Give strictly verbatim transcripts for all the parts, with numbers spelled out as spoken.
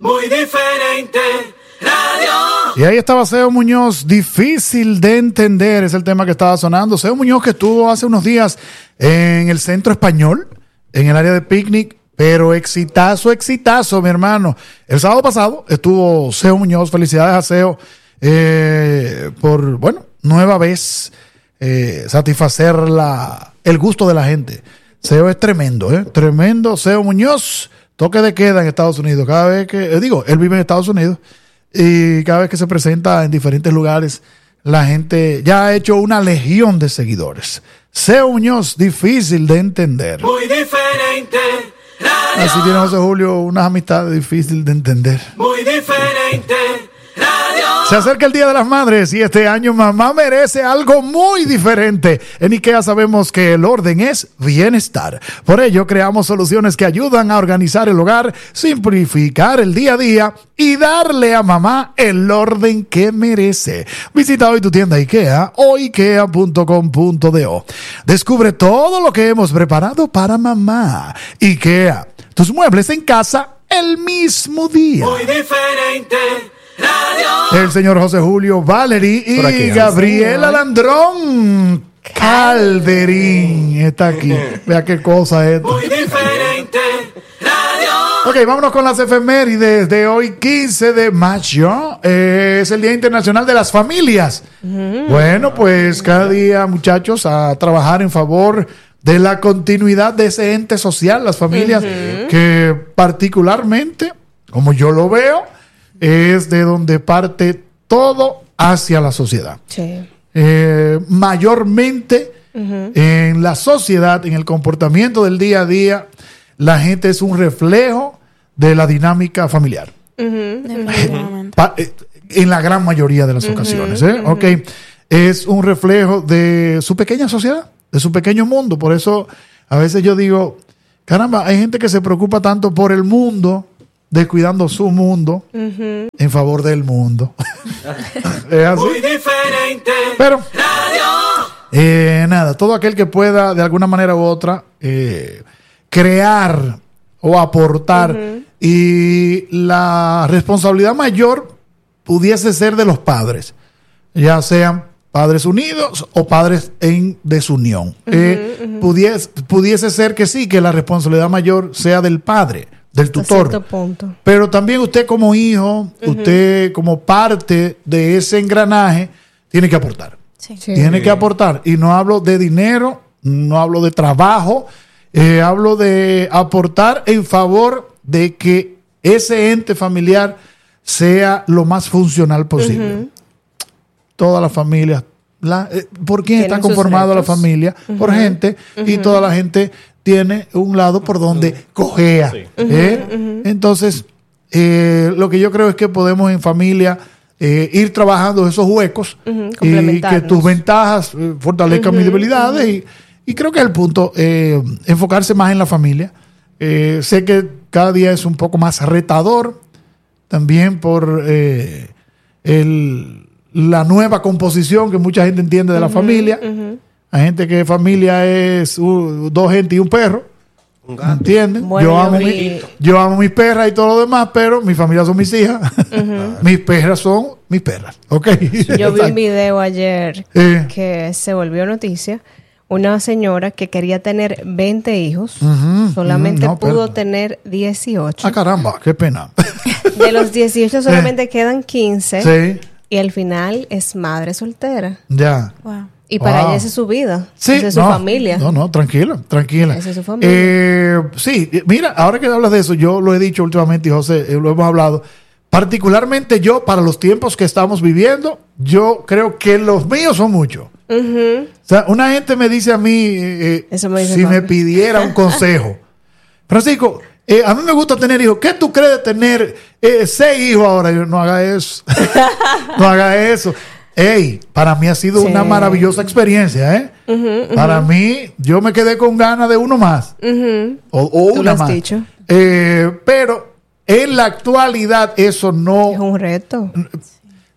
Muy diferente radio. Y ahí estaba Seo Muñoz, difícil de entender, es el tema que estaba sonando. Seo Muñoz, que estuvo hace unos días en el Centro Español, en el área de picnic, pero exitazo, exitazo, mi hermano. El sábado pasado estuvo Seo Muñoz, felicidades a Seo eh, por, bueno, nueva vez eh, satisfacer la, el gusto de la gente. Seo es tremendo, ¿eh? Tremendo. Seo Muñoz, toque de queda en Estados Unidos. Cada vez que, eh, digo, él vive en Estados Unidos y cada vez que se presenta en diferentes lugares, la gente ya ha hecho una legión de seguidores. Seo Muñoz, difícil de entender. Muy diferente radio. Así tiene José Julio unas amistades difíciles de entender. Muy diferente radio. Se acerca el Día de las Madres y este año mamá merece algo muy diferente. En IKEA sabemos que el orden es bienestar. Por ello creamos soluciones que ayudan a organizar el hogar, simplificar el día a día y darle a mamá el orden que merece. Visita hoy tu tienda IKEA o ikea punto com punto do. Descubre todo lo que hemos preparado para mamá. IKEA, tus muebles en casa el mismo día. Muy diferente radio. El señor José Julio Valery y aquí, ¿eh? Gabriela Landrón Calderín está aquí. Vea qué cosa es esto. Muy diferente radio. Ok, vámonos con las efemérides de hoy, quince de mayo. Eh, es el Día Internacional de las Familias. Uh-huh. Bueno, pues cada día, muchachos, a trabajar en favor de la continuidad de ese ente social, las familias, uh-huh. que particularmente, como yo lo veo, es de donde parte todo hacia la sociedad. Sí. Eh, mayormente uh-huh. en la sociedad, en el comportamiento del día a día, la gente es un reflejo de la dinámica familiar. Uh-huh. Pa- en la gran mayoría de las uh-huh. ocasiones. ¿eh? Uh-huh. Okay. Es un reflejo de su pequeña sociedad, de su pequeño mundo. Por eso a veces yo digo, caramba, hay gente que se preocupa tanto por el mundo, descuidando su mundo uh-huh. en favor del mundo. Es así. Muy diferente. Pero, eh, nada, todo aquel que pueda de alguna manera u otra eh, crear o aportar uh-huh. y la responsabilidad mayor pudiese ser de los padres, ya sean padres unidos o padres en desunión. Uh-huh, eh, uh-huh. Pudiese, pudiese ser que sí, que la responsabilidad mayor sea del padre, del tutor. Pero también usted como hijo, uh-huh. usted como parte de ese engranaje, tiene que aportar. Sí. Sí. Tiene que aportar. Y no hablo de dinero, no hablo de trabajo, eh, hablo de aportar en favor de que ese ente familiar sea lo más funcional posible. Uh-huh. Todas las familias, la, eh, ¿por quién está conformada la familia? Uh-huh. Por gente, uh-huh. y toda la gente tiene un lado por donde cojea. Sí. ¿eh? Uh-huh, uh-huh. Entonces, eh, lo que yo creo es que podemos en familia eh, ir trabajando esos huecos uh-huh. y que tus ventajas eh, fortalezcan uh-huh, mis debilidades. Uh-huh. y, y creo que es el punto, eh, enfocarse más en la familia. Eh, sé que cada día es un poco más retador, también por eh, el, la nueva composición que mucha gente entiende de la uh-huh, familia. Uh-huh. Hay gente que familia es uh, dos gente y un perro. Un gato. ¿Entienden? Bueno, yo, amo mi, yo amo mis perras y todo lo demás, pero mi familia son mis hijas. Uh-huh. Mis perras son mis perras. Okay. Yo vi un video ayer eh. que se volvió noticia. Una señora que quería tener veinte hijos, uh-huh, solamente uh-huh, no, pudo pero... tener dieciocho. Ah, caramba, qué pena. De los dieciocho solamente eh. quedan quince. Sí. Y al final es madre soltera. Ya. Wow. Y para wow. ella esa es su vida. Sí, esa es su no, familia. No, no, tranquila, tranquila. Esa es su familia. Eh, sí, mira, ahora que hablas de eso, yo lo he dicho últimamente y José, eh, lo hemos hablado. Particularmente yo, para los tiempos que estamos viviendo, yo creo que los míos son muchos. Uh-huh. O sea, una gente me dice a mí, eh, me dice si me pidiera un consejo. Francisco, eh, a mí me gusta tener hijos. ¿Qué tú crees de tener eh, seis hijos ahora? Yo, no haga eso. No haga eso. Ey, para mí ha sido sí. una maravillosa experiencia, ¿eh? Uh-huh, uh-huh. Para mí, yo me quedé con ganas de uno más. Uh-huh. O, o ¿Tú una lo has más. dicho? Eh, pero en la actualidad eso no... Es un reto.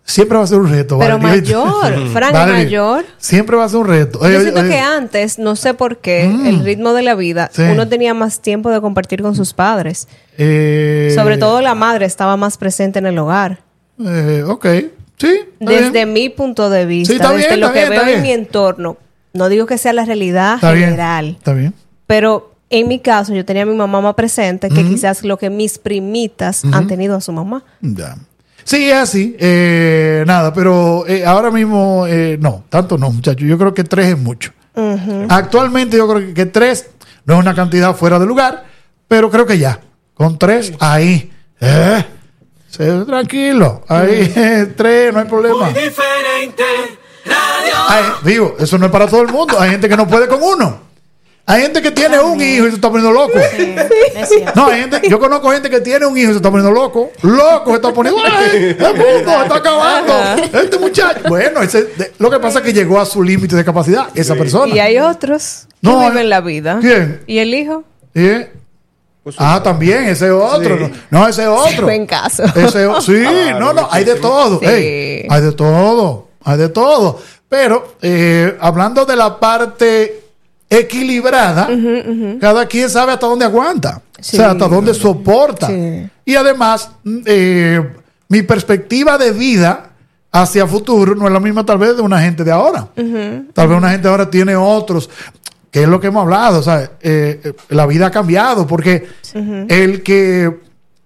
siempre va a ser un reto. Pero vale, mayor, Frank, vale, mayor. Siempre va a ser un reto. Yo eh, siento eh, que antes, no sé por qué, mm, el ritmo de la vida, sí. uno tenía más tiempo de compartir con sus padres. Eh, Sobre todo la madre estaba más presente en el hogar. Eh, ok, sí. Desde bien. mi punto de vista, sí, desde bien, lo que bien, veo bien. en mi entorno, no digo que sea la realidad está general. Bien, está bien. Pero en mi caso, yo tenía a mi mamá más presente que mm. quizás lo que mis primitas mm. han tenido a su mamá. Ya. Sí, es así. Eh, nada, pero eh, ahora mismo, eh, no, tanto no, muchachos. Yo creo que tres es mucho. Uh-huh. Actualmente yo creo que, que tres no es una cantidad fuera de lugar, pero creo que ya. Con tres, ahí. Eh, se, tranquilo. Ahí, uh-huh. tres, no hay problema. Muy diferente, radio. Ay, digo, eso no es para todo el mundo. Hay gente que no puede con uno. Hay gente que tiene un hijo y se está poniendo loco. Sí, sí. No, hay gente, yo conozco gente que tiene un hijo y se está poniendo loco. Loco, se está poniendo. ¡Ay! El mundo se está acabando. Este muchacho. Bueno, ese, de, lo que pasa es que llegó a su límite de capacidad, esa sí. persona. Y hay otros que no, viven la vida. ¿Quién? ¿Y el hijo? ¿Sí? Pues ah, también, ese otro. Sí. No, no, ese otro. Buen caso. Ese, sí, ah, no, no, hay de todo. Sí. Hey, hay de todo. Hay de todo. Pero, eh, hablando de la parte equilibrada, uh-huh, uh-huh. cada quien sabe hasta dónde aguanta, sí. o sea, hasta dónde soporta. Sí. Y además, eh, mi perspectiva de vida hacia futuro no es la misma tal vez de una gente de ahora. Uh-huh. Tal vez una gente de ahora tiene otros, que es lo que hemos hablado, o sea, eh, la vida ha cambiado, porque uh-huh. el que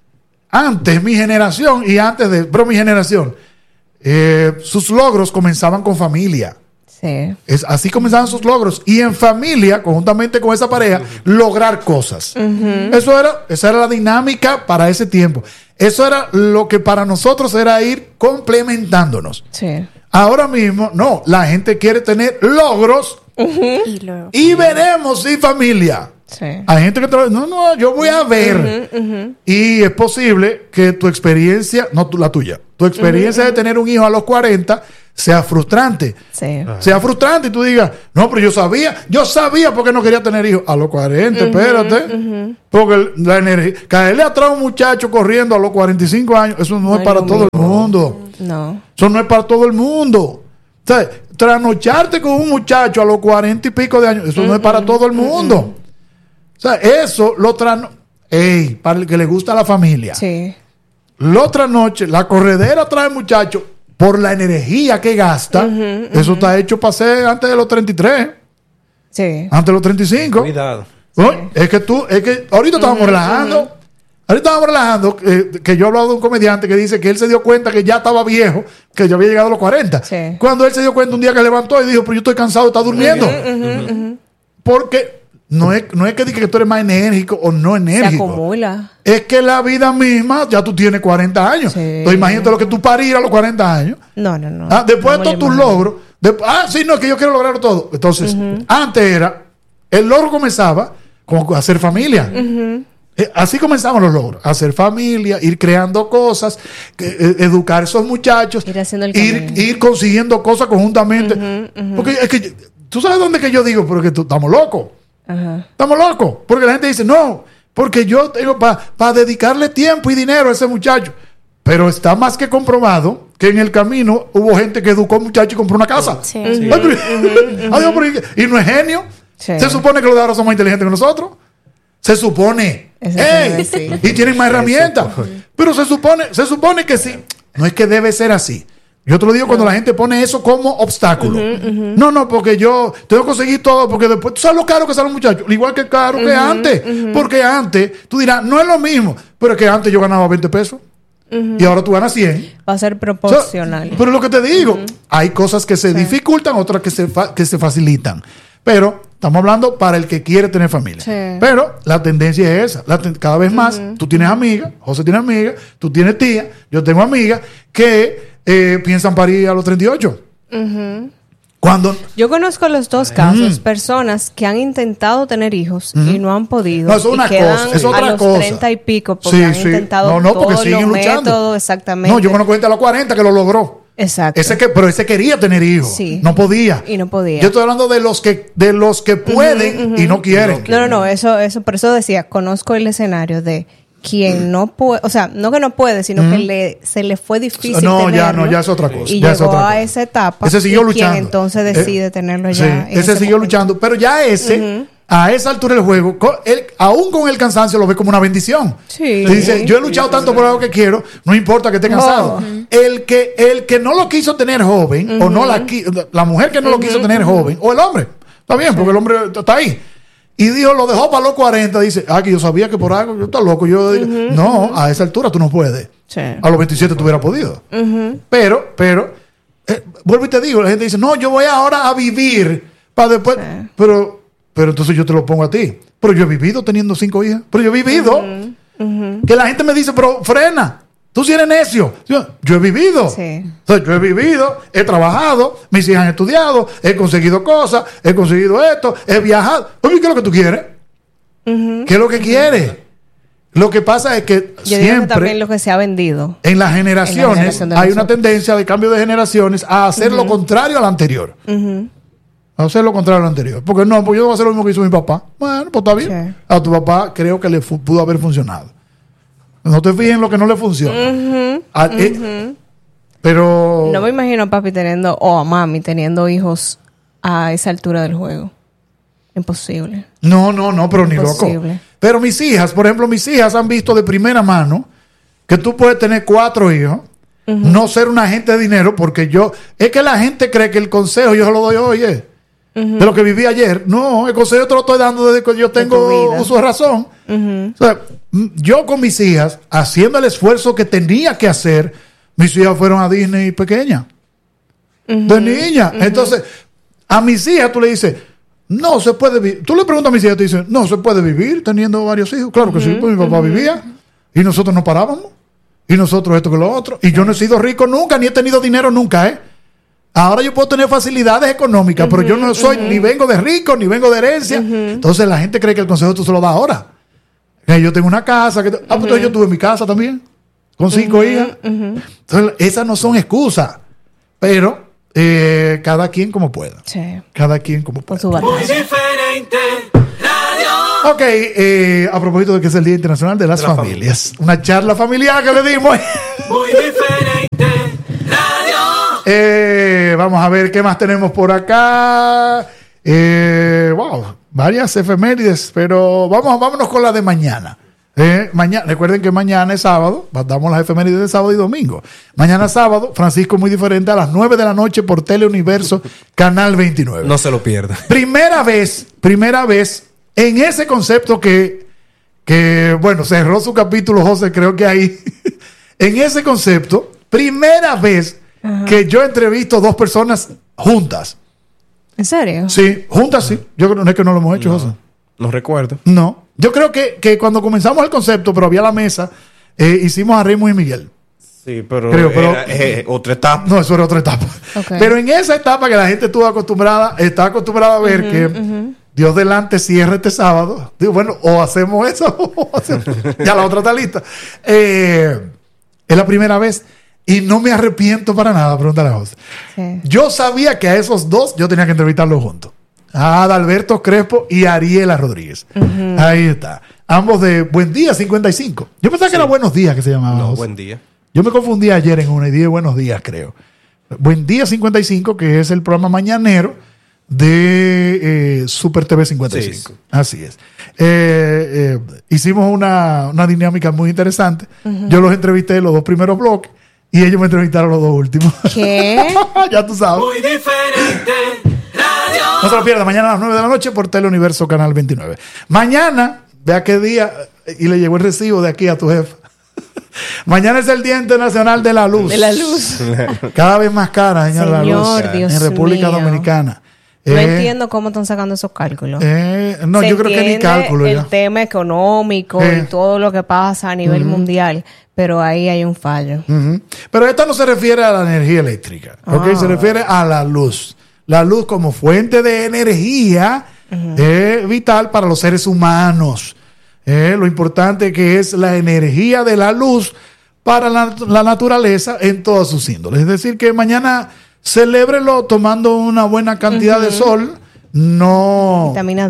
antes, mi generación, y antes de, pero mi generación, eh, sus logros comenzaban con familia. Sí. Es, así comenzaban sus logros. Y en familia, conjuntamente con esa pareja, uh-huh. lograr cosas. Uh-huh. Eso era, esa era la dinámica para ese tiempo. Eso era lo que para nosotros era ir complementándonos. Sí. Ahora mismo, no. La gente quiere tener logros uh-huh. y, lo... y veremos si familia. Sí. Hay gente que trabaja, no, no, yo voy a ver. Uh-huh, uh-huh. Y es posible que tu experiencia, no tu, la tuya, tu experiencia uh-huh. de tener un hijo a los cuarenta sea frustrante. Sí. Sea frustrante y tú digas, no, pero yo sabía, yo sabía porque no quería tener hijos. A los cuarenta, uh-huh, espérate. Uh-huh. Porque la energía, caerle atrás a un muchacho corriendo a los cuarenta y cinco años, eso no, no es para todo el mundo. No. Eso no es para todo el mundo. O sea, trasnocharte con un muchacho a los cuarenta y pico de años, eso uh-huh, no es para todo el mundo. Uh-huh. O sea, eso lo trasno... Ey, para el que le gusta a la familia. Sí. La otra noche, la corredera trae muchacho por la energía que gasta. Uh-huh, uh-huh. Eso está hecho para ser antes de los treinta y tres. Sí. Antes de los treinta y cinco. Cuidado. Sí. Es que tú, es que ahorita estábamos uh-huh, relajando. Uh-huh. Ahorita estábamos relajando, eh, que yo he hablado de un comediante que dice que él se dio cuenta que ya estaba viejo, que ya había llegado a los cuarenta. Sí. Cuando él se dio cuenta un día que levantó y dijo, pero yo estoy cansado de estar durmiendo. Uh-huh, uh-huh, uh-huh. Porque... No es, no es que diga que tú eres más enérgico o no enérgico. Se acumula. Es que la vida misma, ya tú tienes cuarenta años. Sí. Entonces imagínate lo que tú parir a los cuarenta años. No, no, no. Ah, después no de todos tus logros. De, ah, sí, no, es que yo quiero lograrlo todo. Entonces, uh-huh. antes era, el logro comenzaba con hacer familia. Uh-huh. Eh, así comenzaban los logros. Hacer familia, ir creando cosas, que, eh, educar a esos muchachos. Ir haciendo el ir, camino. ir consiguiendo cosas conjuntamente. Uh-huh, uh-huh. Porque es que, tú sabes dónde que yo digo, pero que tú, estamos locos. Ajá. Estamos locos, porque la gente dice, no, porque yo tengo para pa dedicarle tiempo y dinero a ese muchacho. Pero está más que comprobado que en el camino hubo gente que educó a un muchacho y compró una casa. Sí. Sí. Sí. Ay, pero, uh-huh, Adiós, pero, y no es genio. Sí. Se supone que los de ahora son más inteligentes que nosotros. Se supone. Ey, sí. Y tienen más herramientas. Pero se supone, se supone que sí. No es que debe ser así. Yo te lo digo cuando la gente pone eso como obstáculo. Uh-huh, uh-huh. No, no, porque yo tengo que conseguir todo, porque después tú sabes lo caro que salen los muchachos, igual que caro uh-huh, que antes. Uh-huh. Porque antes, tú dirás, no es lo mismo, pero es que antes yo ganaba veinte pesos uh-huh. y ahora tú ganas cien. Va a ser proporcional. O sea, pero lo que te digo, uh-huh. hay cosas que se sí. dificultan, otras que se, fa- que se facilitan. Pero estamos hablando para el que quiere tener familia. Sí. Pero la tendencia es esa. La ten- cada vez más, uh-huh. tú tienes amigas, José tiene amigas, tú tienes tía, yo tengo amigas que eh, piensan parir a los treinta y ocho. Uh-huh. Cuando... Yo conozco los dos casos, mm. personas que han intentado tener hijos mm. y no han podido. No, eso es y una quedan cosa, es otra a los cosa. treinta y pico porque sí, han sí. intentado no, no, porque todos siguen los luchando. métodos, exactamente. No, yo conozco gente a los cuarenta que lo logró. Exacto. Ese que, pero ese quería tener hijos. Sí. No podía. Y no podía. Yo estoy hablando de los que, de los que pueden uh-huh, uh-huh. y no quieren. No, no, no. Eso, eso, por eso decía, conozco el escenario de quien no puede, o sea, no que no puede, sino mm. que le, se le fue difícil no, tenerlo. ya no, ya es otra cosa. Y ya llegó es otra cosa. a esa etapa. Ese siguió y luchando. Quien entonces decide eh, tenerlo ya. Sí, ese, ese siguió momento. luchando. Pero ya ese, uh-huh. a esa altura del juego, con, él, aún con el cansancio, lo ve como una bendición. Sí. Le dice, yo he luchado sí, tanto sí. por algo que quiero, no importa que esté cansado. Oh. Uh-huh. El que el que no lo quiso tener joven, uh-huh. o no la la mujer que no uh-huh. lo quiso tener joven, o el hombre, está bien, sí. porque el hombre está ahí. Y dijo, lo dejó para los cuarenta. Dice, ah, que yo sabía que por algo, yo estaba loco. Yo uh-huh, no, uh-huh. a esa altura tú no puedes. Sí. A los veintisiete tú hubieras podido. Uh-huh. Pero, pero, eh, vuelvo y te digo, la gente dice, no, yo voy ahora a vivir para después. Sí. Pero, pero entonces yo te lo pongo a ti. Pero yo he vivido teniendo cinco hijas. Pero yo he vivido. Uh-huh, uh-huh. Que la gente me dice, pero frena. Tú sí eres necio. Yo, yo he vivido. Sí. O sea, yo he vivido, he trabajado, mis hijas han estudiado, he conseguido cosas, he conseguido esto, he viajado. Oye, ¿qué es lo que tú quieres? Uh-huh. ¿Qué es lo que quieres? Lo que pasa es que yo siempre... digo que también lo que se ha vendido. En las generaciones en la hay una tendencia de cambio de generaciones a hacer uh-huh. lo contrario al anterior. Uh-huh. A hacer lo contrario al anterior. Porque no, pues yo voy a hacer lo mismo que hizo mi papá. Bueno, pues está bien. Sí. A tu papá creo que le fu- pudo haber funcionado. No te fijes en lo que no le funciona. Uh-huh, a, uh-huh. eh, pero... No me imagino a papi teniendo, o a mami teniendo hijos a esa altura del juego. Imposible. No, no, no, pero Imposible. ni loco. Pero mis hijas, por ejemplo, mis hijas han visto de primera mano que tú puedes tener cuatro hijos, uh-huh. no ser un agente de dinero, porque yo... Es que la gente cree que el consejo yo se lo doy hoy, eh, uh-huh. de lo que viví ayer. No, el consejo te lo estoy dando desde que yo tengo uso de razón. Uh-huh. O sea, yo con mis hijas, haciendo el esfuerzo que tenía que hacer, mis hijas fueron a Disney pequeña. Uh-huh. De niña. Uh-huh. Entonces, a mis hijas tú le dices, no se puede vivir. Tú le preguntas a mis hijas, te dicen, no se puede vivir teniendo varios hijos. Claro que uh-huh. sí, pues mi papá uh-huh. vivía y nosotros no parábamos. Y nosotros esto que lo otro. Y yo no he sido rico nunca, ni he tenido dinero nunca, ¿eh? Ahora yo puedo tener facilidades económicas, uh-huh, pero yo no soy, uh-huh. ni vengo de rico, ni vengo de herencia. Uh-huh. Entonces la gente cree que el consejo tú se lo das ahora. Que yo tengo una casa. Que te... Ah, pues uh-huh. yo tuve mi casa también, con cinco uh-huh. hijas. Uh-huh. Entonces esas no son excusas. Pero eh, cada quien como pueda. Sí. Cada quien como pueda. Muy diferente. Radio. Ok, eh, a propósito de que es el Día Internacional de las de Familias. Familia. Una charla familiar que le dimos. Muy diferente. Radio. Eh, vamos a ver qué más tenemos por acá. Eh, wow, varias efemérides, pero vamos, vámonos con la de mañana. Eh, mañana, recuerden que mañana es sábado, damos las efemérides de sábado y domingo. Mañana sábado, Francisco Muy Diferente a las nueve de la noche por Teleuniverso, Canal veintinueve. No se lo pierda. Primera vez, primera vez en ese concepto que, que bueno, cerró su capítulo José, creo que ahí, en ese concepto, primera vez Ajá. que yo entrevisto dos personas juntas. ¿En serio? Sí, juntas sí. Yo creo no es que no lo hemos hecho, no, José. No recuerdo. No. Yo creo que, que cuando comenzamos el concepto, pero había la mesa, eh, hicimos a Raymond y Miguel. Sí, pero, creo, pero era eh, otra etapa. No, eso era otra etapa. Okay. Pero en esa etapa que la gente estuvo acostumbrada, está acostumbrada a ver uh-huh, que uh-huh. Dios delante cierra este sábado. Digo, bueno, o hacemos eso, o hacemos... ya la otra está lista. Eh, es la primera vez. Y no me arrepiento para nada, pregúntale a José. Sí. Yo sabía que a esos dos yo tenía que entrevistarlos juntos. A Adalberto Crespo y Ariela Rodríguez. Uh-huh. Ahí está. Ambos de Buen Día cincuenta y cinco. Yo pensaba sí. que era Buenos Días que se llamaba. No, José. Buen Día. Yo me confundí ayer en una y dije Buenos Días, creo. Buen Día cincuenta y cinco, que es el programa mañanero de eh, Super T V cincuenta y cinco. Sí, sí. Así es. Eh, eh, hicimos una, una dinámica muy interesante. Uh-huh. Yo los entrevisté los dos primeros bloques. Y ellos me entrevistaron los dos últimos. ¿Qué? Ya tú sabes. Muy diferente. Radio. No se lo pierda. Mañana a las nueve de la noche por Teleuniverso Canal veintinueve. Mañana, vea qué día. Y le llegó el recibo de aquí a tu jefa. Mañana es el Día Internacional de la Luz. De la luz. Cada vez más cara, señor, Señor, la luz. Dios en República mío. Dominicana. No eh, entiendo cómo están sacando esos cálculos. Eh, no, Se yo creo que ni cálculo. El ya. tema económico eh. y todo lo que pasa a nivel uh-huh. mundial, pero ahí hay un fallo. Uh-huh. Pero esto no se refiere a la energía eléctrica, ¿okay? Ah. Se refiere a la luz. La luz como fuente de energía uh-huh. es vital para los seres humanos. Eh, lo importante que es la energía de la luz para la, la naturaleza en todas sus índoles. Es decir, que mañana celébrelo tomando una buena cantidad uh-huh. de sol. No. Vitamina D.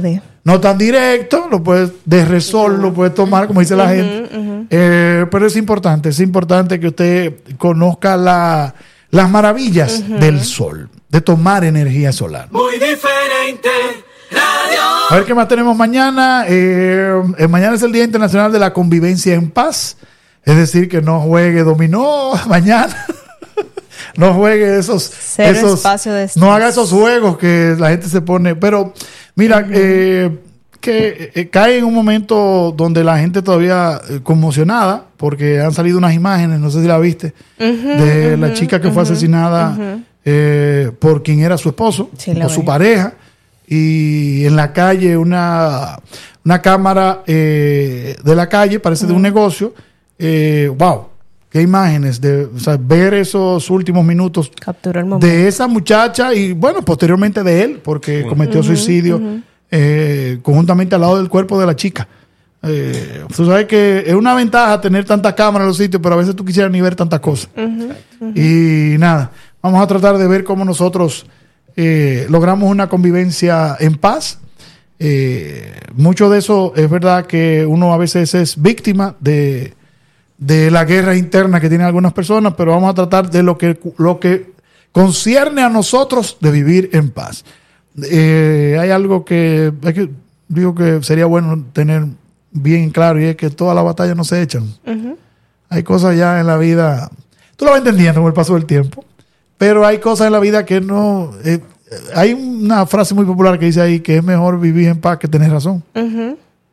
no tan directo, lo puedes de resol, uh-huh. lo puedes tomar, como dice uh-huh, la gente. Uh-huh. Eh, pero es importante, es importante que usted conozca la, las maravillas uh-huh. del sol, de tomar energía solar. Muy diferente. Radio. A ver qué más tenemos mañana. Eh, eh, mañana es el Día Internacional de la Convivencia en Paz. Es decir, que no juegue dominó mañana. No juegue esos, esos no haga esos juegos que la gente se pone. Pero mira, uh-huh. eh, que eh, cae en un momento donde la gente todavía eh, conmocionada, porque han salido unas imágenes, no sé si la viste, uh-huh, de uh-huh, la chica que uh-huh, fue asesinada uh-huh. eh, por quien era su esposo, sí, o su pareja, y en la calle una, una cámara eh, de la calle, parece uh-huh. de un negocio. Eh, wow. Qué imágenes de, o sea, ver esos últimos minutos de esa muchacha y, bueno, posteriormente de él, porque uh-huh. cometió suicidio uh-huh. eh, conjuntamente al lado del cuerpo de la chica. Eh, tú sabes que es una ventaja tener tantas cámaras en los sitios, pero a veces tú quisieras ni ver tantas cosas. Uh-huh. Uh-huh. Y nada, vamos a tratar de ver cómo nosotros eh, logramos una convivencia en paz. Eh, mucho de eso es verdad que uno a veces es víctima de de la guerra interna que tienen algunas personas, pero vamos a tratar de lo que, lo que concierne a nosotros de vivir en paz. Eh, hay algo que, es que digo que sería bueno tener bien claro, y es que todas las batallas no se echan. Uh-huh. Hay cosas ya en la vida, tú lo vas entendiendo con el paso del tiempo, pero hay cosas en la vida que no... Eh, hay una frase muy popular que dice ahí que es mejor vivir en paz que tener razón. Uh-huh.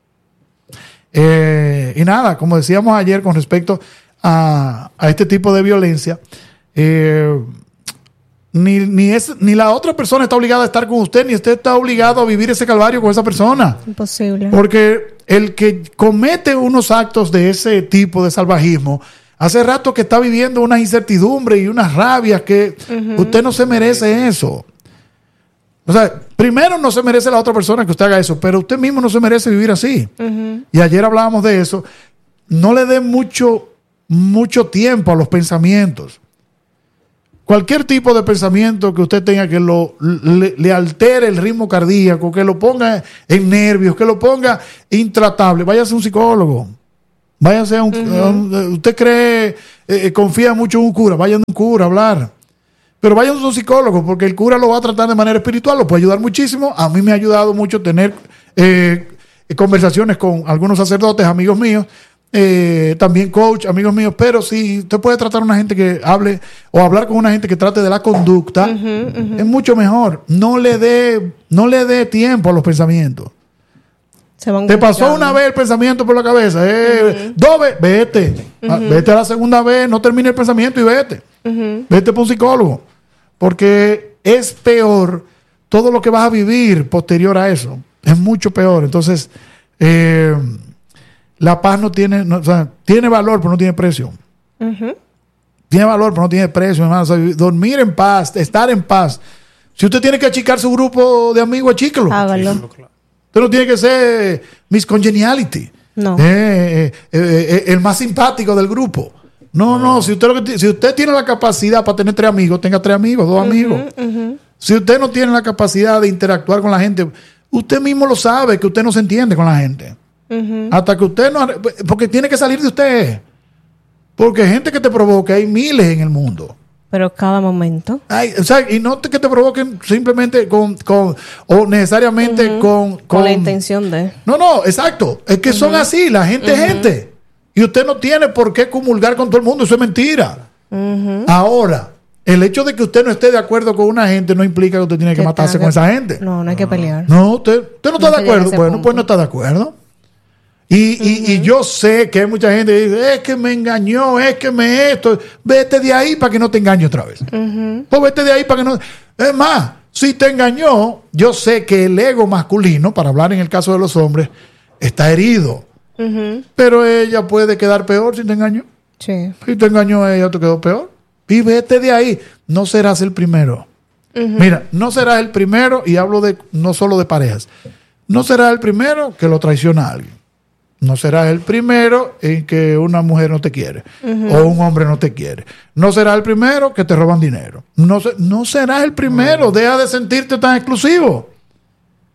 Eh, y nada, como decíamos ayer con respecto a, a este tipo de violencia, eh, ni, ni, es, ni la otra persona está obligada a estar con usted, ni usted está obligado a vivir ese calvario con esa persona. Imposible. Porque el que comete unos actos de ese tipo de salvajismo, hace rato que está viviendo una incertidumbre y unas rabias que uh-huh. usted no se merece eso. O sea, primero no se merece la otra persona que usted haga eso, pero usted mismo no se merece vivir así. Uh-huh. Y ayer hablábamos de eso. No le dé mucho, mucho tiempo a los pensamientos. Cualquier tipo de pensamiento que usted tenga que lo, le, le altere el ritmo cardíaco, que lo ponga en nervios, que lo ponga intratable, váyase a un psicólogo. Váyase a un... Uh-huh. a un usted cree, eh, confía mucho en un cura, vaya a un cura a hablar. Pero vayan a un psicólogo, porque el cura lo va a tratar de manera espiritual, lo puede ayudar muchísimo. A mí me ha ayudado mucho tener eh, conversaciones con algunos sacerdotes, amigos míos, eh, también coach, amigos míos. Pero si usted puede tratar a una gente que hable o hablar con una gente que trate de la conducta, uh-huh, uh-huh. es mucho mejor. No le dé no le dé tiempo a los pensamientos. Se van Te pasó una vez el pensamiento por la cabeza, eh, uh-huh. dos veces, vete, uh-huh. vete a la segunda vez, no termine el pensamiento y vete. Uh-huh. Vete por un psicólogo, porque es peor todo lo que vas a vivir posterior a eso. Es mucho peor. Entonces, eh, la paz no tiene, no, o sea, tiene valor, pero no tiene precio. Uh-huh. Tiene valor, pero no tiene precio, hermano. O sea, dormir en paz, estar en paz. Si usted tiene que achicar su grupo de amigos, achíquelo. Hágalo. Usted no tiene que ser Miss Congeniality. No. Eh, eh, eh, eh, el más simpático del grupo. No, no, si usted, lo que, si usted tiene la capacidad para tener tres amigos, tenga tres amigos, dos uh-huh, amigos. Uh-huh. Si usted no tiene la capacidad de interactuar con la gente, usted mismo lo sabe, que usted no se entiende con la gente. Uh-huh. Hasta que usted no... Porque tiene que salir de usted. Porque gente que te provoque, hay miles en el mundo. Pero cada momento. Ay, o sea, y no te, que te provoquen simplemente con... con o necesariamente uh-huh. con, con... Con la intención de... No, no, exacto. Es que uh-huh. son así, la gente es uh-huh. gente. Y usted no tiene por qué comulgar con todo el mundo, eso es mentira. Uh-huh. Ahora, el hecho de que usted no esté de acuerdo con una gente no implica que usted tiene que, que matarse con esa gente. No, no hay que pelear. No, usted, usted no está no de acuerdo. Bueno, punto. Pues no está de acuerdo. Y, uh-huh. y, y yo sé que hay mucha gente que dice, es que me engañó, es que me esto. Vete de ahí para que no te engañe otra vez. Uh-huh. Pues vete de ahí para que no... Es más, si te engañó, yo sé que el ego masculino, para hablar en el caso de los hombres, está herido. Uh-huh. Pero ella puede quedar peor si te engañó. Sí. Si te engañó ella, te quedó peor. Y vete de ahí. No serás el primero. Uh-huh. Mira, no serás el primero, y hablo de no solo de parejas. No serás el primero que lo traiciona a alguien. No serás el primero en que una mujer no te quiere. Uh-huh. O un hombre no te quiere. No serás el primero que te roban dinero. No, no serás el primero. Uh-huh. Deja de sentirte tan exclusivo.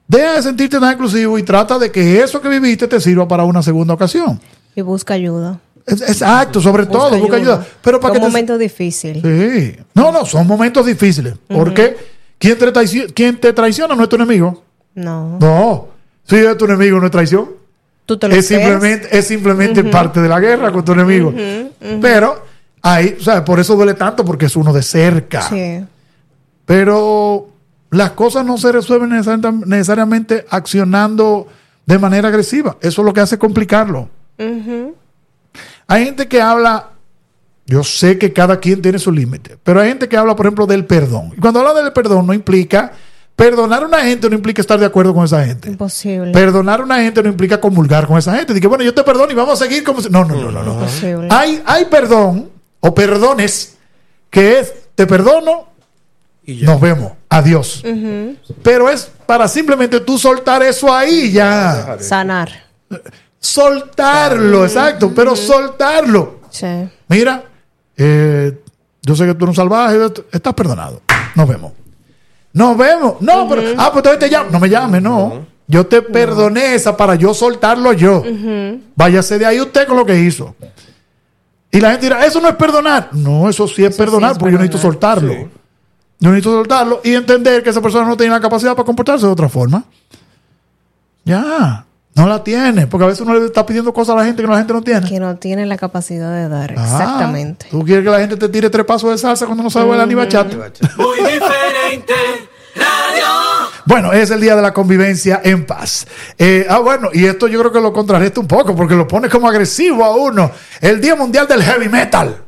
deja de sentirte tan exclusivo y trata de que eso que viviste te sirva para una segunda ocasión. Y busca ayuda. Exacto, sobre busca todo, ayuda. busca ayuda. Pero para son que momentos te... difíciles. Sí. No, no, son momentos difíciles. Uh-huh. Porque ¿quién te, traiciona, ¿quién te traiciona no es tu enemigo? No. No. Si es tu enemigo, no es traición. Tú te lo es simplemente, es simplemente uh-huh. parte de la guerra con tu enemigo. Uh-huh. Uh-huh. Pero ahí, o sea, por eso duele tanto, porque es uno de cerca. Sí. Pero las cosas no se resuelven necesariamente accionando de manera agresiva. Eso es lo que hace complicarlo. Uh-huh. Hay gente que habla, yo sé que cada quien tiene su límite, pero hay gente que habla, por ejemplo, del perdón. Y cuando habla del perdón no implica, perdonar a una gente no implica estar de acuerdo con esa gente. Imposible. Perdonar a una gente no implica comulgar con esa gente. Dice, bueno, yo te perdono y vamos a seguir como si... No, no, no, no. no. Imposible. Hay, hay perdón o perdones que es, te perdono, y nos vemos, adiós. Uh-huh. Pero es para simplemente tú soltar eso ahí ya. Sanar. Soltarlo, uh-huh. exacto, pero soltarlo. Sí. Mira, eh, yo sé que tú eres un salvaje, estás perdonado. Nos vemos. Nos vemos. No, uh-huh. pero, ah, pues entonces te llamo. No me llames, no. Uh-huh. Yo te perdoné esa para yo soltarlo yo. Uh-huh. Váyase de ahí usted con lo que hizo. Y la gente dirá, eso no es perdonar. No, eso sí es eso perdonar, sí es porque perdonar. Yo necesito soltarlo. Sí. Yo necesito soltarlo y entender que esa persona no tiene la capacidad para comportarse de otra forma. Ya, no la tiene. Porque a veces uno le está pidiendo cosas a la gente que la gente no tiene. Que no tiene la capacidad de dar, ah, exactamente. Tú quieres que la gente te tire tres pasos de salsa cuando no sabe bailar mm-hmm. ni bachata. Muy diferente. Radio. Bueno, es el día de la convivencia en paz. Eh, ah, bueno, y esto yo creo que lo contrarresta un poco porque lo pone como agresivo a uno. El Día Mundial del Heavy Metal.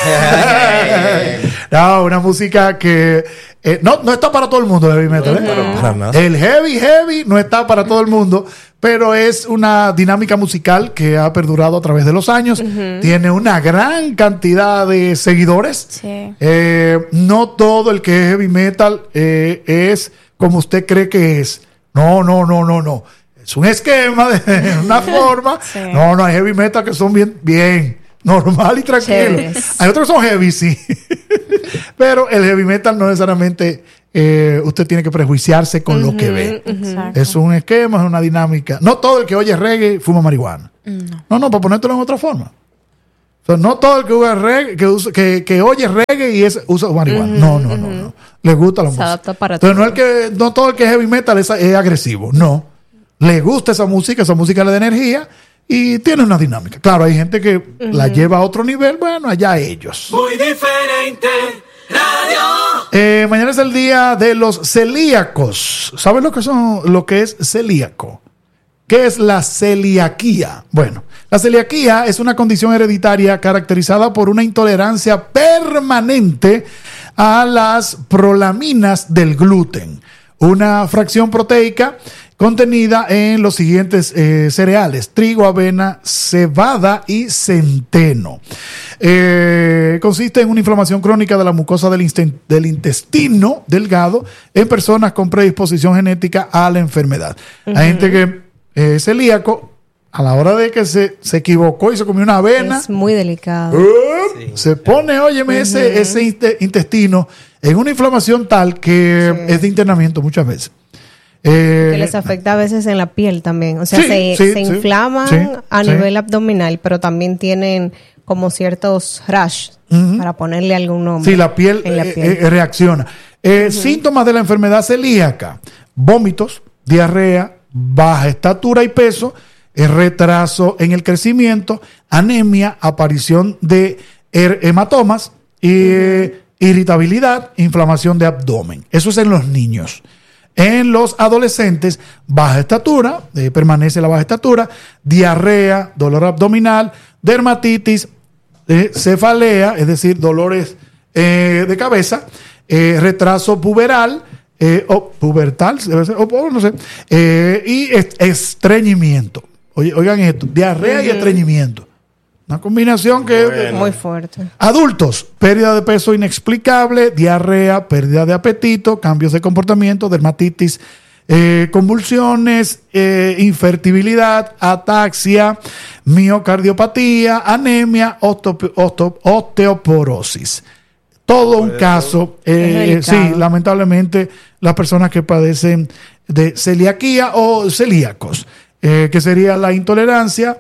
No, una música que eh, no, no está para todo el mundo el heavy metal, ¿eh? Uh-huh. Para nada. El heavy heavy no está para todo el mundo, pero es una dinámica musical que ha perdurado a través de los años. Uh-huh. Tiene una gran cantidad de seguidores. Sí. Eh, no todo el que es heavy metal eh, es como usted cree que es. No, no, no, no, no. Es un esquema de una forma. Sí. No, no hay heavy metal que son bien, bien. normal y tranquilo. Chéveres. Hay otros que son heavy, sí. Pero el heavy metal no necesariamente eh, usted tiene que prejuiciarse con uh-huh, lo que ve. Uh-huh. Es un esquema, es una dinámica. No todo el que oye reggae fuma marihuana. No, no, no para ponértelo en otra forma. O sea, no todo el que, usa reggae, que, usa, que, que oye reggae y es, usa marihuana. Uh-huh, no, no, uh-huh. no, no. Le gusta la música. Entonces, todo. No, el que, no todo el que es heavy metal es, es agresivo. No. Le gusta esa música, esa música le da energía. Y tiene una dinámica. Claro, hay gente que uh-huh. la lleva a otro nivel. Bueno, allá ellos. Muy diferente. Radio. Eh, mañana es el día de los celíacos. ¿Sabes lo que son, lo que es celíaco? ¿Qué es la celiaquía? Bueno, la celiaquía es una condición hereditaria caracterizada por una intolerancia permanente a las prolaminas del gluten, una fracción proteica contenida en los siguientes eh, cereales: trigo, avena, cebada y centeno. Eh, consiste en una inflamación crónica de la mucosa del, inst- del intestino delgado en personas con predisposición genética a la enfermedad. Uh-huh. Hay gente que es celíaco, a la hora de que se, se equivocó y se comió una avena. Es muy delicado. Uh, sí. Se pone, óyeme, uh-huh. ese, ese int- intestino en una inflamación tal que sí. es de internamiento muchas veces. Eh, que les afecta a veces en la piel también. O sea, sí, se, sí, se inflaman sí, a sí. nivel abdominal, pero también tienen como ciertos rash, uh-huh. para ponerle algún nombre. Sí, la piel, en la piel. Eh, eh, reacciona. Eh, uh-huh. Síntomas de la enfermedad celíaca: vómitos, diarrea, baja estatura y peso, eh, retraso en el crecimiento, anemia, aparición de her- hematomas, y, uh-huh. eh, irritabilidad, inflamación de abdomen. Eso es en los niños. En los adolescentes, baja estatura, eh, permanece la baja estatura, diarrea, dolor abdominal, dermatitis, eh, cefalea, es decir, dolores eh, de cabeza, eh, retraso puberal, eh, o pubertal, debe ser, o, o no sé, eh, y est- estreñimiento. Oye, oigan esto, diarrea uh-huh. y estreñimiento. Una combinación que bueno. es muy fuerte. Adultos: pérdida de peso inexplicable, diarrea, pérdida de apetito, cambios de comportamiento, dermatitis, eh, convulsiones, eh, infertilidad, ataxia, miocardiopatía, anemia, osteop- osteop- osteoporosis. Todo un caso, eh, sí, lamentablemente las personas que padecen de celiaquía o celíacos, eh, que sería la intolerancia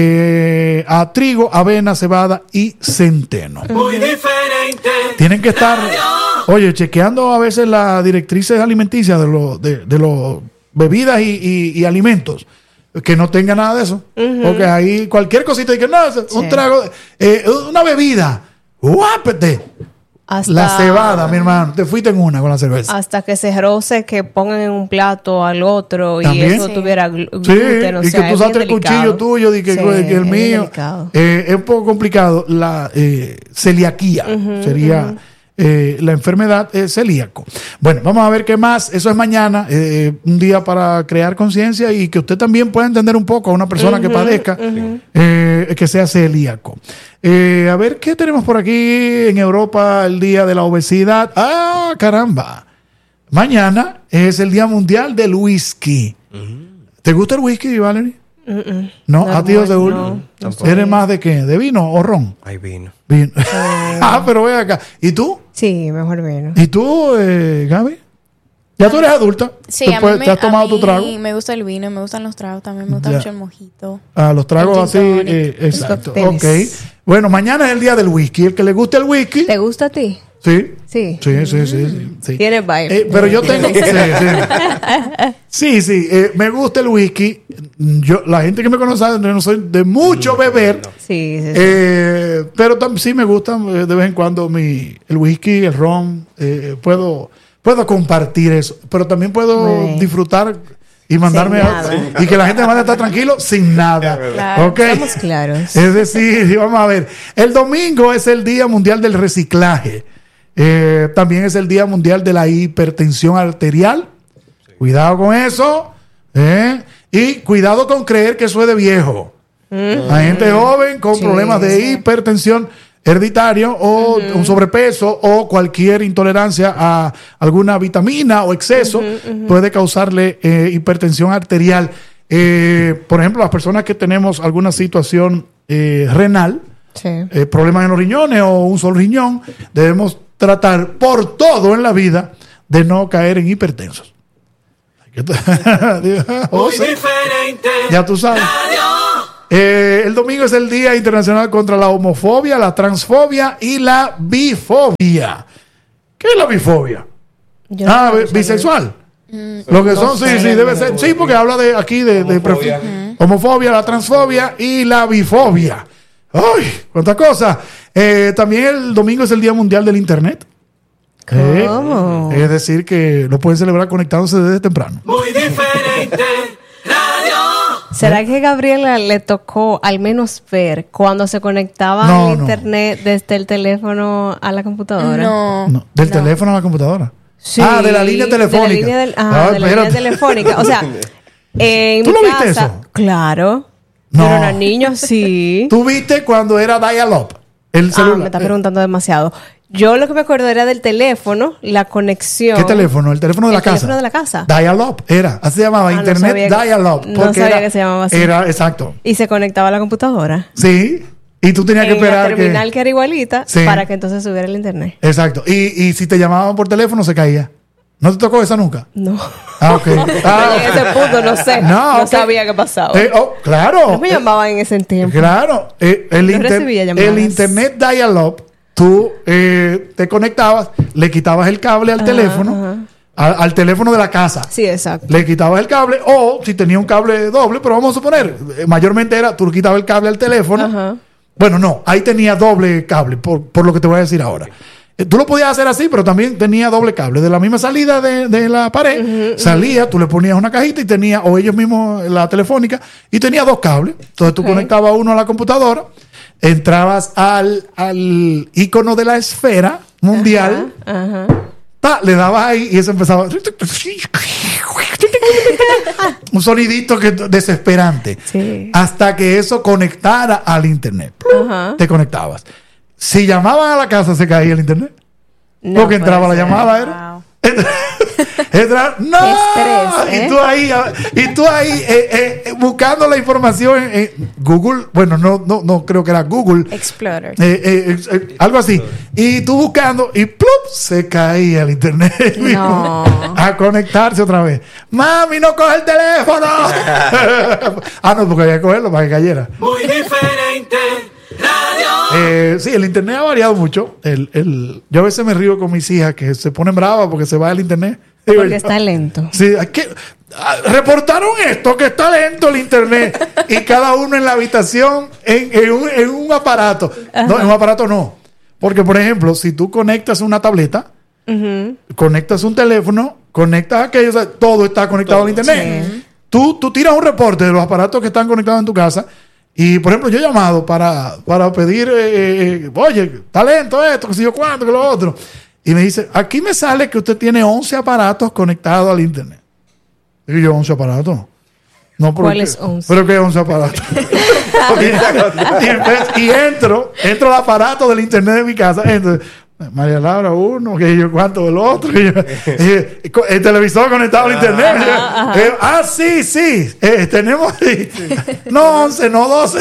eh, a trigo, avena, cebada y centeno. Muy diferente. Tienen que estar, oye, chequeando a veces las directrices alimenticias de los de, de los bebidas y, y, y alimentos, que no tenga nada de eso. Uh-huh. Porque ahí cualquier cosita, y que no, sí. un trago, eh, una bebida, guápete. Hasta, la cebada, mi hermano, te fuiste en una con la cerveza. Hasta que se roce, que pongan en un plato al otro ¿también? Y eso sí. tuviera gluten. Sí, o y sea, que tú saques el cuchillo tuyo y que, sí, que el mío. Eh, es un poco complicado. La eh, celiaquía uh-huh, sería uh-huh. eh, la enfermedad eh, celíaco. Bueno, vamos a ver qué más. Eso es mañana, eh, un día para crear conciencia y que usted también pueda entender un poco a una persona uh-huh, que padezca, uh-huh. eh, que sea celíaco. Eh, a ver, ¿qué tenemos por aquí en Europa? El día de la obesidad. ¡Ah, caramba! Mañana es el Día Mundial del Whisky. Uh-huh. ¿Te gusta el whisky, Valerie? Uh-uh. No, no, a ti de uno. No, no ¿Eres más de qué? ¿De vino o ron? Hay vino. Vino. Eh. Ah, pero ve acá. ¿Y tú? Sí, mejor vino. ¿Y tú, eh, Gaby? ¿Ya tú eres adulta? Sí, a puedes, mí me, ¿te has tomado a tu trago? me gusta el vino, me gustan los tragos también, me gusta ya. mucho el mojito. Ah, los tragos así, eh, exacto. Ok. Bueno, mañana es el día del whisky. El que le guste el whisky. ¿Te gusta a ti? Sí. Sí. Sí, sí, sí. sí, sí. Tiene vibe. Eh, pero yo tengo... sí, sí. sí, sí eh, me gusta el whisky. Yo, la gente que me conoce, yo no soy de mucho beber. Sí, sí, sí. Eh, pero tam, sí me gusta de vez en cuando mi, el whisky, el ron. Eh, puedo, puedo compartir eso. Pero también puedo Uy. disfrutar... Y mandarme a, y que la gente me vaya a estar tranquilo sin nada. Claro, ¿Okay? Estamos claros. Es decir, vamos a ver. El domingo es el Día Mundial del Reciclaje. Eh, también es el Día Mundial de la Hipertensión Arterial. Sí. Cuidado con eso. ¿eh? Y cuidado con creer que eso es de viejo. Mm. Hay gente joven con sí, problemas de sí. hipertensión hereditario o uh-huh. un sobrepeso o cualquier intolerancia a alguna vitamina o exceso uh-huh, uh-huh. puede causarle eh, hipertensión arterial. Eh, por ejemplo, las personas que tenemos alguna situación eh, renal, sí. eh, problemas en los riñones o un solo riñón, debemos tratar por todo en la vida de no caer en hipertensos. Muy diferente. Ya tú sabes. Eh, el domingo es el Día Internacional contra la Homofobia, la Transfobia y la Bifobia. ¿Qué es la bifobia? Yo ah, no bisexual. Mm, Lo que no son, sé, sí, sí, debe ser. Sí, porque habla de aquí de, de homofobia. Uh-huh. homofobia, la transfobia y la bifobia. ¡Ay! ¡Cuántas cosas! Eh, también el domingo es el Día Mundial del Internet. ¿Cómo? Eh, es decir, que lo pueden celebrar conectándose desde temprano. Muy diferente. ¿Será que Gabriela le tocó al menos ver cuando se conectaba no, al no. internet desde el teléfono a la computadora? No. no ¿Del no. teléfono a la computadora? Sí. Ah, de la línea telefónica. De la línea, del, ah, ah, de la línea telefónica. O sea, en ¿tú mi lo casa, viste eso? Claro. No. Yo era una niña, sí. ¿Tú viste cuando era dial-up? El celular. Ah, me está preguntando demasiado. Yo lo que me acuerdo era del teléfono, la conexión. ¿Qué teléfono? El teléfono de la el casa. El teléfono de la casa. Dial-up era. Así se llamaba. Ah, Internet no dial-up. No sabía era, que se llamaba así. Era, exacto. Y se conectaba a la computadora. Sí. Y tú tenías en que esperar la terminal que... que era igualita sí. para que entonces subiera el internet. Exacto. Y, y si te llamaban por teléfono se caía. ¿No te tocó esa nunca? No. Ah, ok. Ah, en ese punto no sé. No, no okay. sabía qué pasaba. Eh, oh, claro. No me llamaban en ese tiempo. Claro. Eh, el, no inter recibía llamadas. El internet dial-up, tú eh, te conectabas, le quitabas el cable al ajá, teléfono, ajá. A, al teléfono de la casa. Sí, exacto. Le quitabas el cable, o si tenía un cable doble, pero vamos a suponer, eh, mayormente era, tú le quitabas el cable al teléfono. Ajá. Bueno, no, ahí tenía doble cable, por, por lo que te voy a decir ahora. Tú lo podías hacer así, pero también tenía doble cable. De la misma salida de, de la pared, uh-huh, salía, uh-huh. tú le ponías una cajita y tenía, o ellos mismos, la telefónica, y tenía dos cables. Entonces tú okay. conectabas uno a la computadora, entrabas al, al icono de la esfera mundial, uh-huh, uh-huh. Ta, le dabas ahí y eso empezaba... un sonidito que, desesperante. Sí. Hasta que eso conectara al internet. Uh-huh. Te conectabas. Si llamaban a la casa, se caía el internet. No porque entraba la llamada, era. Wow. Entra, no, Estrés, ¿eh? y tú ahí, y tú ahí eh, eh, buscando la información en, en Google, bueno, no, no, no creo que era Google, Explorer. eh, eh, eh, algo así, y tú buscando y ¡plup! Se caía el internet No. a conectarse otra vez. Mami, no coge el teléfono. Ah, no, porque había que cogerlo para que cayera. Muy diferente. Radio. Eh, sí, el internet ha variado mucho. El, el, yo a veces me río con mis hijas que se ponen bravas porque se va el internet. Digo Porque yo, está lento. sí, hay que, ah, reportaron esto, que está lento el internet. Y cada uno en la habitación en, en, un, en un aparato. No, en un aparato no. Porque, por ejemplo, si tú conectas una tableta, Ujú. conectas un teléfono, conectas aquello, o sea, todo está conectado al internet. Sí. Tú, tú tiras un reporte de los aparatos que están conectados en tu casa. Y, por ejemplo, yo he llamado para, para pedir, eh, eh, oye, talento esto, que sé yo cuánto, que lo otro. Y me dice, aquí me sale que usted tiene once aparatos conectados al internet. Y yo, ¿once aparatos? No, pero ¿Cuál ¿qué? es once? ¿Pero qué once aparatos? y, y, entonces, y entro, entro al aparato del internet de mi casa. Entonces, María Laura, uno, que yo cuánto el otro. Que yo, eh, el televisor conectado al internet. Ajá, ajá. Eh, ah, sí, sí. Eh, tenemos. Sí. No once, no doce.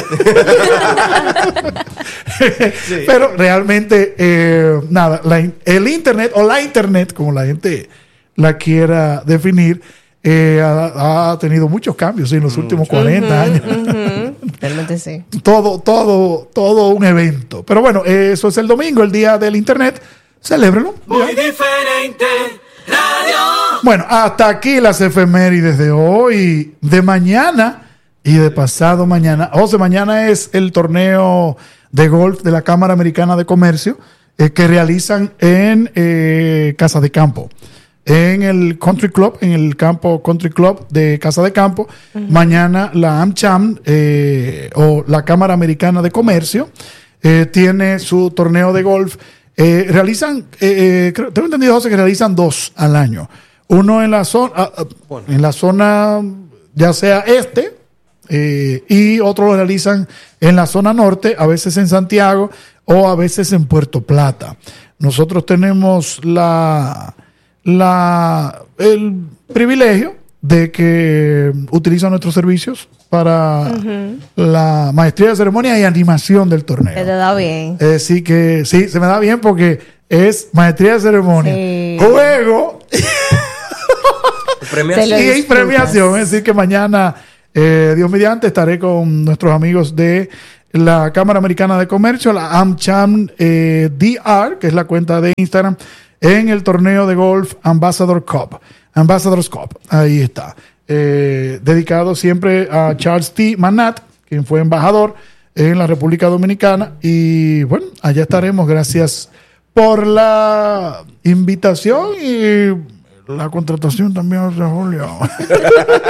Sí. Pero realmente, eh, nada, la, el internet o la internet, como la gente la quiera definir, eh, ha, ha tenido muchos cambios sí, en los últimos cuarenta años. Ujú. Realmente sí. Todo, todo, todo un evento. Pero bueno, eh, eso es el domingo, el día del internet. Celébrelo. Muy diferente. Radio. Bueno, hasta aquí las efemérides de hoy, de mañana y de pasado mañana. O sea, mañana es el torneo de golf de la Cámara Americana de Comercio eh, que realizan en eh, Casa de Campo. En el Country Club, en el campo Country Club de Casa de Campo. Uh-huh. Mañana la AmCham eh, o la Cámara Americana de Comercio eh, tiene su torneo de golf. Eh, realizan, eh, creo, tengo entendido, José, que realizan dos al año. Uno en la zona, uh, uh, en la zona ya sea este, eh, y otro lo realizan en la zona norte, a veces en Santiago o a veces en Puerto Plata. Nosotros tenemos la... La, el privilegio de que utilizan nuestros servicios para uh-huh. la maestría de ceremonia y animación del torneo. Se te da bien. Eh, sí, que sí, se me da bien porque es maestría de ceremonia, sí. juego premiación. y premiación. Es decir, que mañana, eh, Dios mediante, estaré con nuestros amigos de la Cámara Americana de Comercio, la AmCham eh, D R, que es la cuenta de Instagram, en el torneo de golf Ambassador Cup. Ambassador's Cup. Ahí está. Eh, dedicado siempre a Charles T. Manat, quien fue embajador en la República Dominicana. Y bueno, allá estaremos. Gracias por la invitación y la contratación también, Julio.